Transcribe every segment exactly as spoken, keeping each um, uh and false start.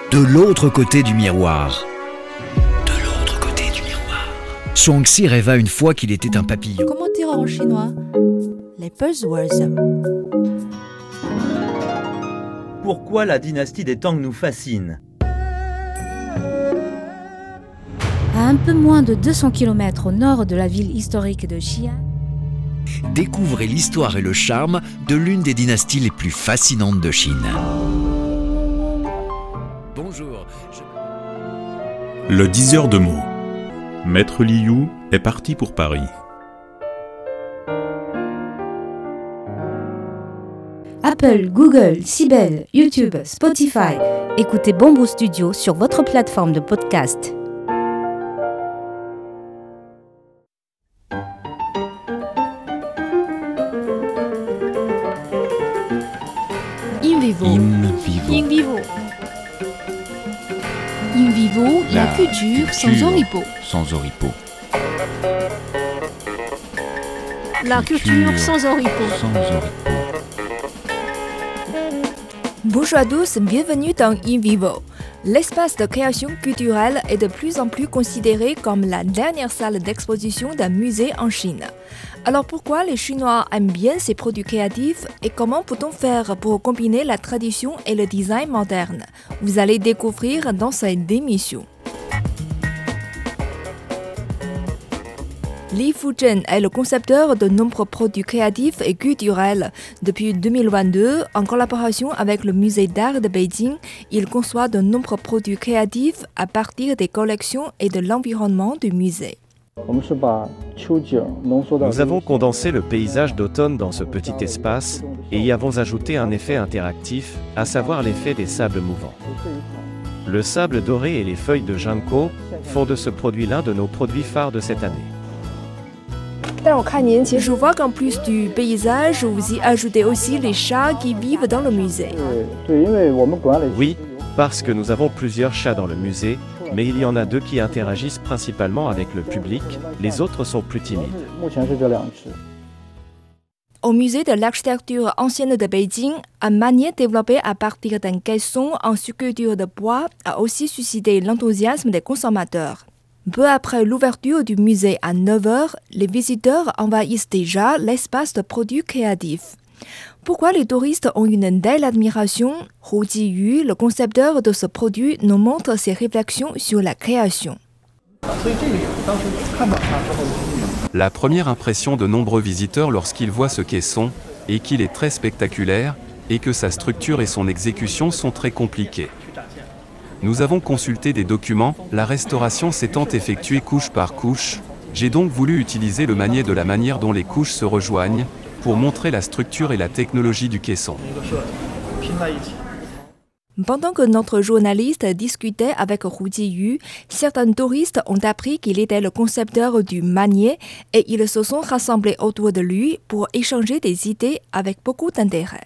de l'autre côté du miroir. De l'autre côté du miroir. Shuangxi rêva une fois qu'il était un papillon. Comment dire en chinois? Les buzzwords. Pourquoi la dynastie des Tang nous fascine? À un peu moins de deux cents kilomètres au nord de la ville historique de Xi'an, Découvrez l'histoire et le charme de l'une des dynasties les plus fascinantes de Chine. Bonjour. Je... Le diseur de mots. Maître Liu est parti pour Paris. Apple, Google, Sibel, YouTube, Spotify. Écoutez Bamboo Studio sur votre plateforme de podcast. In vivo. In vivo. In vivo. In vivo, la, la culture, culture sans oripeau. Sans oripeau. La culture, culture sans oripeau. Sans oripeau. Bonjour à tous, bienvenue dans In Vivo. L'espace de création culturelle est de plus en plus considéré comme la dernière salle d'exposition d'un musée en Chine. Alors pourquoi les Chinois aiment bien ces produits créatifs et comment peut-on faire pour combiner la tradition et le design moderne? Vous allez découvrir dans cette émission. Li Fuzhen est le concepteur de nombreux produits créatifs et culturels. Depuis deux mille vingt-deux, en collaboration avec le musée d'art de Beijing, il conçoit de nombreux produits créatifs à partir des collections et de l'environnement du musée. Nous avons condensé le paysage d'automne dans ce petit espace et y avons ajouté un effet interactif, à savoir l'effet des sables mouvants. Le sable doré et les feuilles de ginkgo font de ce produit l'un de nos produits phares de cette année. Je vois qu'en plus du paysage, vous y ajoutez aussi les chats qui vivent dans le musée. Oui, parce que nous avons plusieurs chats dans le musée, mais il y en a deux qui interagissent principalement avec le public, les autres sont plus timides. Au musée de l'architecture ancienne de Beijing, un manière développé à partir d'un caisson en sculpture de bois a aussi suscité l'enthousiasme des consommateurs. Peu après l'ouverture du musée à neuf heures, les visiteurs envahissent déjà l'espace de produits créatifs. Pourquoi les touristes ont une telle admiration? Hu Jiyu, le concepteur de ce produit, nous montre ses réflexions sur la création. La première impression de nombreux visiteurs lorsqu'ils voient ce caisson est qu'il est très spectaculaire et que sa structure et son exécution sont très compliquées. Nous avons consulté des documents, la restauration s'étant effectuée couche par couche. J'ai donc voulu utiliser le manier de la manière dont les couches se rejoignent, pour montrer la structure et la technologie du caisson. Pendant que notre journaliste discutait avec Hu Jiyu, certains touristes ont appris qu'il était le concepteur du manier et ils se sont rassemblés autour de lui pour échanger des idées avec beaucoup d'intérêt.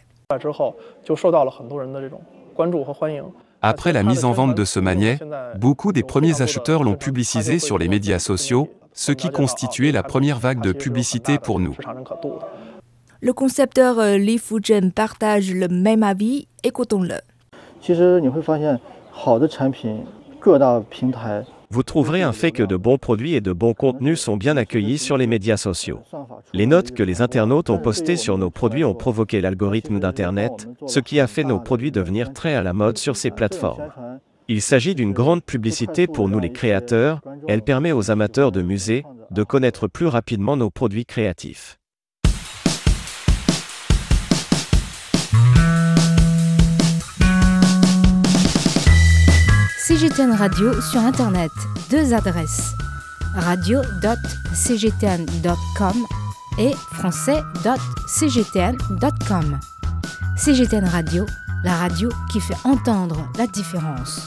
Après la mise en vente de ce maniet, beaucoup des premiers acheteurs l'ont publicisé sur les médias sociaux, ce qui constituait la première vague de publicité pour nous. Le concepteur Li Fuzhen partage le même avis, écoutons-le. Vous trouverez un fait que de bons produits et de bons contenus sont bien accueillis sur les médias sociaux. Les notes que les internautes ont postées sur nos produits ont provoqué l'algorithme d'Internet, ce qui a fait nos produits devenir très à la mode sur ces plateformes. Il s'agit d'une grande publicité pour nous les créateurs, elle permet aux amateurs de musées de connaître plus rapidement nos produits créatifs. C G T N Radio sur Internet. Deux adresses. radio point c g t n point com et français point c g t n point com. C G T N Radio, la radio qui fait entendre la différence.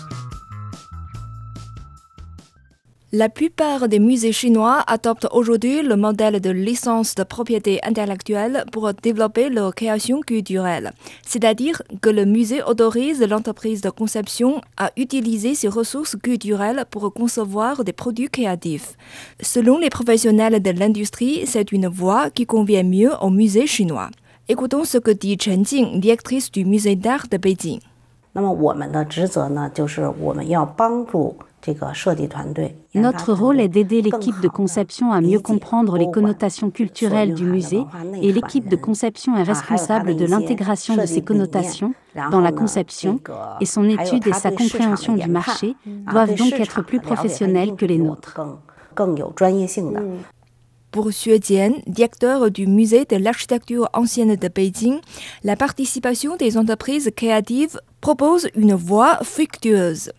La plupart des musées chinois adoptent aujourd'hui le modèle de licence de propriété intellectuelle pour développer leur création culturelle. C'est-à-dire que le musée autorise l'entreprise de conception à utiliser ses ressources culturelles pour concevoir des produits créatifs. Selon les professionnels de l'industrie, c'est une voie qui convient mieux au musée chinois. Écoutons ce que dit Chen Jing, directrice du musée d'art de Beijing. Notre rôle est d'aider l'équipe de conception à mieux comprendre les connotations culturelles du musée et l'équipe de conception est responsable de l'intégration de ces connotations dans la conception et son étude et sa compréhension du marché doivent donc être plus professionnelles que les nôtres. Pour Xue Jian, directeur du musée de l'architecture ancienne de Beijing, la participation des entreprises créatives propose une voie fructueuse.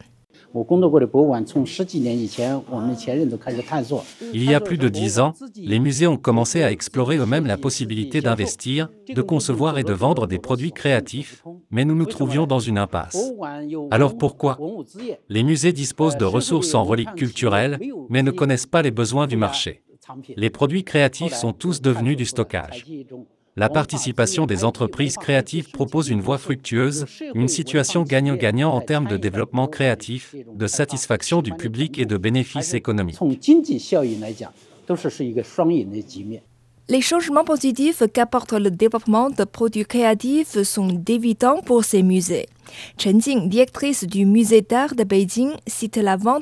Il y a plus de dix ans, les musées ont commencé à explorer eux-mêmes la possibilité d'investir, de concevoir et de vendre des produits créatifs, mais nous nous trouvions dans une impasse. Alors pourquoi ? Les musées disposent de ressources en reliques culturelles, mais ne connaissent pas les besoins du marché. Les produits créatifs sont tous devenus du stockage. La participation des entreprises créatives propose une voie fructueuse, une situation gagnant-gagnant en termes de développement créatif, de satisfaction du public et de bénéfices économiques. Les changements positifs qu'apporte le développement de produits créatifs sont d'évidents pour ces musées. Chen Jing, directrice du musée d'art de Beijing, cite la vente